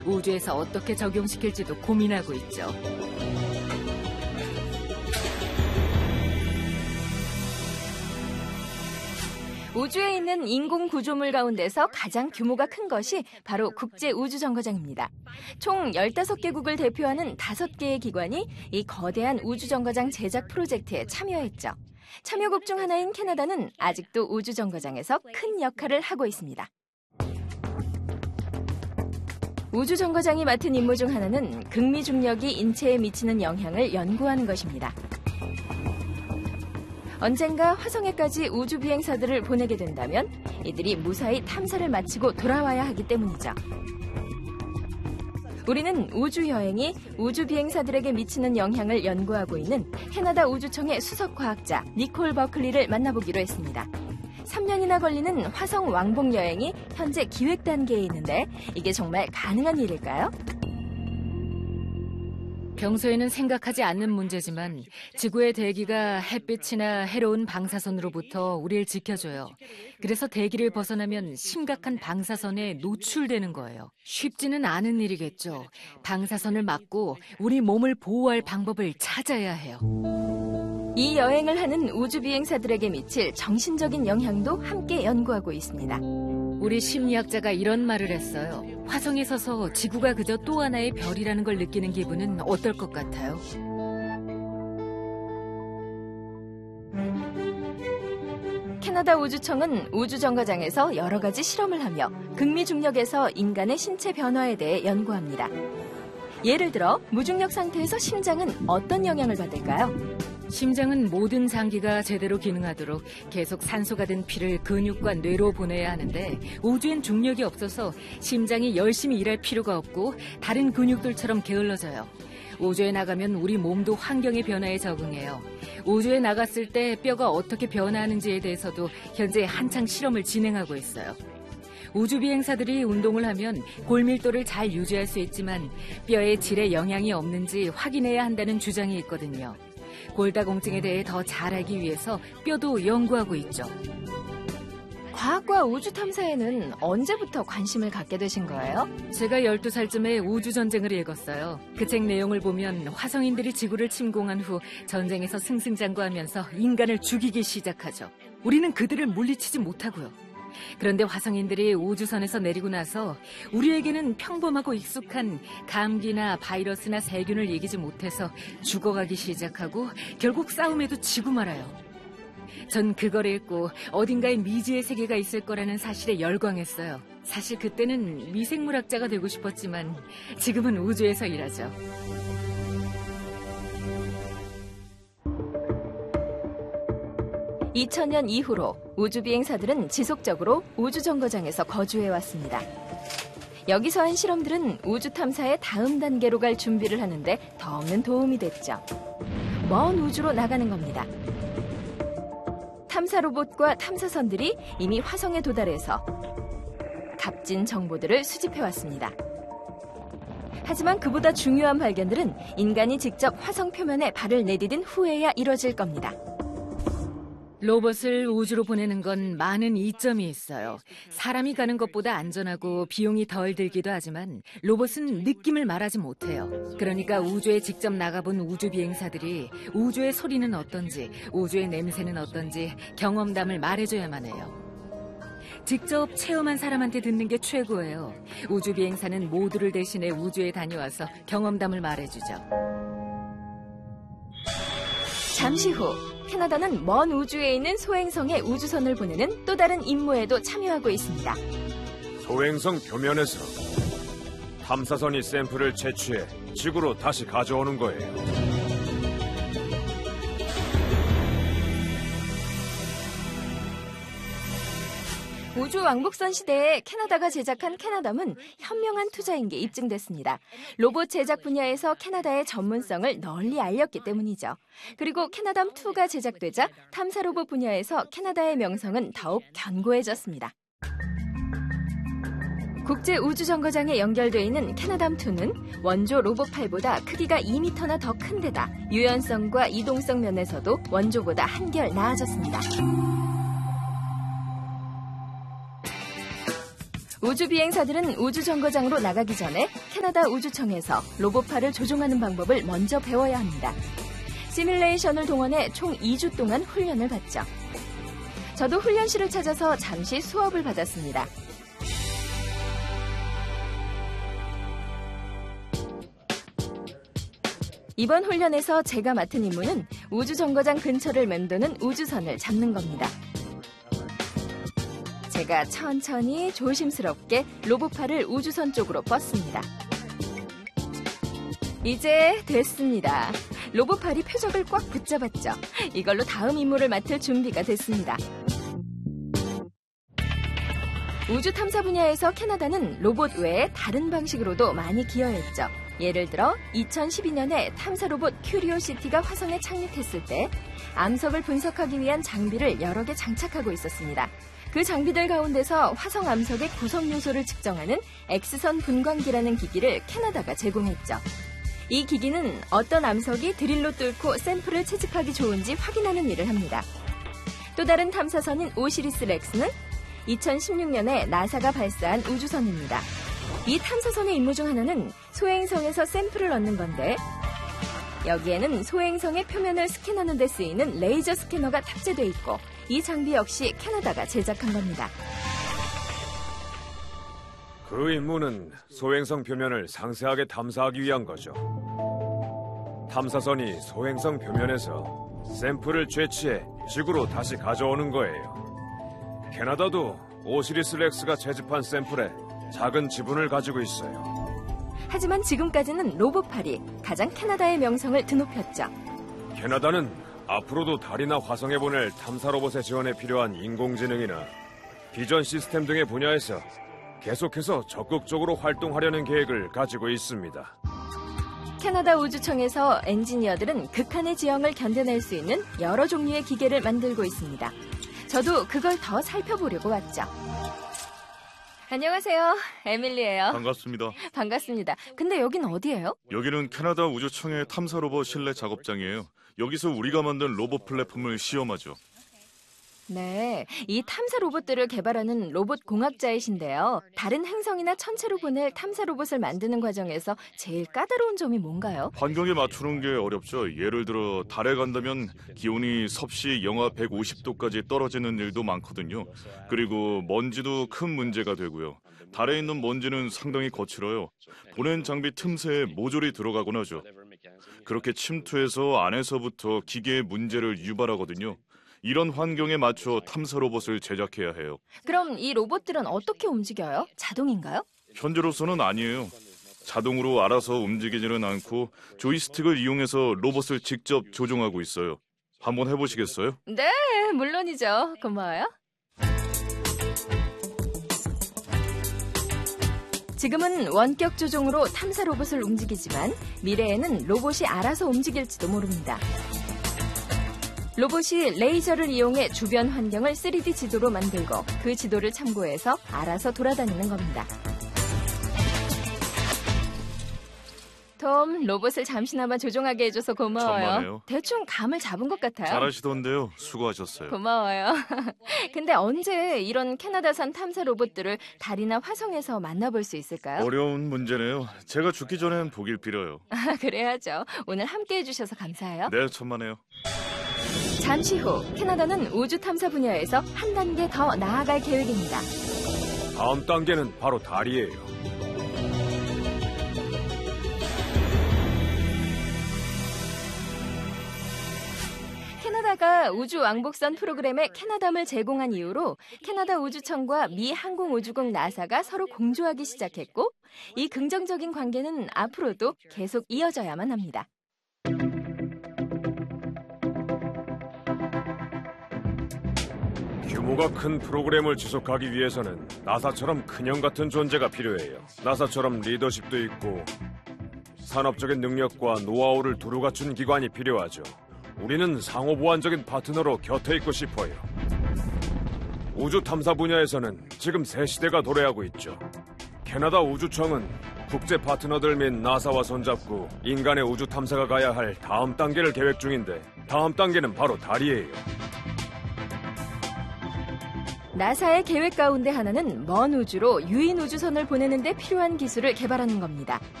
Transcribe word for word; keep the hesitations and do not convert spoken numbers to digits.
우주에서 어떻게 적용시킬지도 고민하고 있죠. 우주에 있는 인공 구조물 가운데서 가장 규모가 큰 것이 바로 국제우주정거장입니다. 총 열다섯 개국을 대표하는 다섯 개의 기관이 이 거대한 우주정거장 제작 프로젝트에 참여했죠. 참여국 중 하나인 캐나다는 아직도 우주정거장에서 큰 역할을 하고 있습니다. 우주정거장이 맡은 임무 중 하나는 극미중력이 인체에 미치는 영향을 연구하는 것입니다. 언젠가 화성에까지 우주비행사들을 보내게 된다면 이들이 무사히 탐사를 마치고 돌아와야 하기 때문이죠. 우리는 우주여행이 우주비행사들에게 미치는 영향을 연구하고 있는 캐나다 우주청의 수석과학자 니콜 버클리를 만나보기로 했습니다. 삼 년이나 걸리는 화성 왕복 여행이 현재 기획 단계에 있는데 이게 정말 가능한 일일까요? 평소에는 생각하지 않는 문제지만 지구의 대기가 햇빛이나 해로운 방사선으로부터 우리를 지켜줘요. 그래서 대기를 벗어나면 심각한 방사선에 노출되는 거예요. 쉽지는 않은 일이겠죠. 방사선을 막고 우리 몸을 보호할 방법을 찾아야 해요. 이 여행을 하는 우주비행사들에게 미칠 정신적인 영향도 함께 연구하고 있습니다. 우리 심리학자가 이런 말을 했어요. 화성에 서서 지구가 그저 또 하나의 별이라는 걸 느끼는 기분은 어떨 것 같아요? 캐나다 우주청은 우주정거장에서 여러 가지 실험을 하며 극미중력에서 인간의 신체 변화에 대해 연구합니다. 예를 들어 무중력 상태에서 심장은 어떤 영향을 받을까요? 심장은 모든 장기가 제대로 기능하도록 계속 산소가 든 피를 근육과 뇌로 보내야 하는데 우주엔 중력이 없어서 심장이 열심히 일할 필요가 없고 다른 근육들처럼 게을러져요. 우주에 나가면 우리 몸도 환경의 변화에 적응해요. 우주에 나갔을 때 뼈가 어떻게 변화하는지에 대해서도 현재 한창 실험을 진행하고 있어요. 우주비행사들이 운동을 하면 골밀도를 잘 유지할 수 있지만 뼈의 질에 영향이 없는지 확인해야 한다는 주장이 있거든요. 골다공증에 대해 더 잘 알기 위해서 뼈도 연구하고 있죠. 과학과 우주 탐사에는 언제부터 관심을 갖게 되신 거예요? 제가 열두 살쯤에 우주전쟁을 읽었어요. 그 책 내용을 보면 화성인들이 지구를 침공한 후 전쟁에서 승승장구하면서 인간을 죽이기 시작하죠. 우리는 그들을 물리치지 못하고요. 그런데 화성인들이 우주선에서 내리고 나서 우리에게는 평범하고 익숙한 감기나 바이러스나 세균을 이기지 못해서 죽어가기 시작하고 결국 싸움에도 지고 말아요. 전 그걸 읽고 어딘가에 미지의 세계가 있을 거라는 사실에 열광했어요. 사실 그때는 미생물학자가 되고 싶었지만 지금은 우주에서 일하죠. 이천 년 이후로 우주비행사들은 지속적으로 우주정거장에서 거주해왔습니다. 여기서 한 실험들은 우주 탐사의 다음 단계로 갈 준비를 하는데 더 없는 도움이 됐죠. 먼 우주로 나가는 겁니다. 탐사 로봇과 탐사선들이 이미 화성에 도달해서 값진 정보들을 수집해왔습니다. 하지만 그보다 중요한 발견들은 인간이 직접 화성 표면에 발을 내디딘 후에야 이뤄질 겁니다. 로봇을 우주로 보내는 건 많은 이점이 있어요. 사람이 가는 것보다 안전하고 비용이 덜 들기도 하지만 로봇은 느낌을 말하지 못해요. 그러니까 우주에 직접 나가본 우주 비행사들이 우주의 소리는 어떤지, 우주의 냄새는 어떤지 경험담을 말해줘야만 해요. 직접 체험한 사람한테 듣는 게 최고예요. 우주 비행사는 모두를 대신해 우주에 다녀와서 경험담을 말해주죠. 잠시 후 캐나다는 먼 우주에 있는 소행성에 우주선을 보내는 또 다른 임무에도 참여하고 있습니다. 소행성 표면에서 탐사선이 샘플을 채취해 지구로 다시 가져오는 거예요. 우주 왕복선 시대에 캐나다가 제작한 캐나담은 현명한 투자인 게 입증됐습니다. 로봇 제작 분야에서 캐나다의 전문성을 널리 알렸기 때문이죠. 그리고 캐나담이가 제작되자 탐사 로봇 분야에서 캐나다의 명성은 더욱 견고해졌습니다. 국제우주정거장에 연결되어 있는 캐나담이는 원조 로봇팔보다 크기가 이 미터나 더 큰 데다 유연성과 이동성 면에서도 원조보다 한결 나아졌습니다. 우주 비행사들은 우주 정거장으로 나가기 전에 캐나다 우주청에서 로봇팔을 조종하는 방법을 먼저 배워야 합니다. 시뮬레이션을 동원해 총 이 주 동안 훈련을 받죠. 저도 훈련실을 찾아서 잠시 수업을 받았습니다. 이번 훈련에서 제가 맡은 임무는 우주 정거장 근처를 맴도는 우주선을 잡는 겁니다. 제가 천천히 조심스럽게 로봇팔을 우주선 쪽으로 뻗습니다. 이제 됐습니다. 로봇팔이 표적을 꽉 붙잡았죠. 이걸로 다음 임무를 맡을 준비가 됐습니다. 우주 탐사 분야에서 캐나다는 로봇 외에 다른 방식으로도 많이 기여했죠. 예를 들어 이천십이 년에 탐사 로봇 큐리오시티가 화성에 착륙했을 때 암석을 분석하기 위한 장비를 여러 개 장착하고 있었습니다. 그 장비들 가운데서 화성 암석의 구성 요소를 측정하는 X선 분광기라는 기기를 캐나다가 제공했죠. 이 기기는 어떤 암석이 드릴로 뚫고 샘플을 채집하기 좋은지 확인하는 일을 합니다. 또 다른 탐사선인 오시리스 렉스는 이천십육 년에 나사가 발사한 우주선입니다. 이 탐사선의 임무 중 하나는 소행성에서 샘플을 얻는 건데 여기에는 소행성의 표면을 스캔하는 데 쓰이는 레이저 스캐너가 탑재돼 있고 이 장비 역시 캐나다가 제작한 겁니다. 그 임무는 소행성 표면을 상세하게 탐사하기 위한 거죠. 탐사선이 소행성 표면에서 샘플을 채취해 지구로 다시 가져오는 거예요. 캐나다도 오시리스 렉스가 채집한 샘플에 작은 지분을 가지고 있어요. 하지만 지금까지는 로봇팔이 가장 캐나다의 명성을 드높였죠. 캐나다는 앞으로도 달이나 화성에 보낼 탐사 로봇의 지원에 필요한 인공지능이나 비전 시스템 등의 분야에서 계속해서 적극적으로 활동하려는 계획을 가지고 있습니다. 캐나다 우주청에서 엔지니어들은 극한의 지형을 견뎌낼 수 있는 여러 종류의 기계를 만들고 있습니다. 저도 그걸 더 살펴보려고 왔죠. 안녕하세요. 에밀리예요. 반갑습니다. 반갑습니다. 근데 여긴 어디예요? 여기는 캐나다 우주청의 탐사 로봇 실내 작업장이에요. 여기서 우리가 만든 로봇 플랫폼을 시험하죠. 네, 이 탐사 로봇들을 개발하는 로봇 공학자이신데요. 다른 행성이나 천체로 보낼 탐사 로봇을 만드는 과정에서 제일 까다로운 점이 뭔가요? 환경에 맞추는 게 어렵죠. 예를 들어 달에 간다면 기온이 섭씨 영하 백오십 도까지 떨어지는 일도 많거든요. 그리고 먼지도 큰 문제가 되고요. 달에 있는 먼지는 상당히 거칠어요. 보낸 장비 틈새에 모조리 들어가곤 하죠. 그렇게 침투해서 안에서부터 기계의 문제를 유발하거든요. 이런 환경에 맞춰 탐사 로봇을 제작해야 해요. 그럼 이 로봇들은 어떻게 움직여요? 자동인가요? 현재로서는 아니에요. 자동으로 알아서 움직이지는 않고 조이스틱을 이용해서 로봇을 직접 조종하고 있어요. 한번 해보시겠어요? 네, 물론이죠. 고마워요. 지금은 원격 조종으로 탐사 로봇을 움직이지만 미래에는 로봇이 알아서 움직일지도 모릅니다. 로봇이 레이저를 이용해 주변 환경을 쓰리디 지도로 만들고 그 지도를 참고해서 알아서 돌아다니는 겁니다. 톰, 로봇을 잠시나마 조종하게 해줘서 고마워요. 천만에요. 대충 감을 잡은 것 같아요. 잘하시던데요. 수고하셨어요. 고마워요. 근데 언제 이런 캐나다산 탐사 로봇들을 달이나 화성에서 만나볼 수 있을까요? 어려운 문제네요. 제가 죽기 전엔 보길 빌어요. 아, 그래야죠. 오늘 함께 해주셔서 감사해요. 네, 천만에요. 잠시 후 캐나다는 우주 탐사 분야에서 한 단계 더 나아갈 계획입니다. 다음 단계는 바로 달이에요. 캐나다가 우주 왕복선 프로그램에 캐나담을 제공한 이후로 캐나다 우주청과 미 항공우주국 나사가 서로 공조하기 시작했고 이 긍정적인 관계는 앞으로도 계속 이어져야만 합니다. 규모가 큰 프로그램을 지속하기 위해서는 나사처럼 큰형 같은 존재가 필요해요. 나사처럼 리더십도 있고 산업적인 능력과 노하우를 두루 갖춘 기관이 필요하죠. 우리는 상호보완적인 파트너로 곁에 있고 싶어요. 우주 탐사 분야에서는 지금 새 시대가 도래하고 있죠. 캐나다 우주청은 국제 파트너들 및 나사와 손잡고 인간의 우주 탐사가 가야 할 다음 단계를 계획 중인데 다음 단계는 바로 달이에요. 나사의 계획 가운데 하나는 먼 우주로 유인 우주선을 보내는 데 필요한 기술을 개발하는 겁니다.